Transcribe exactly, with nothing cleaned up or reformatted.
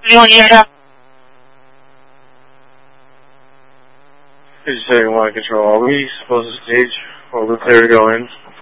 Anyone here now? This is Second Line Control. Are we supposed to stage or are we clear to go in?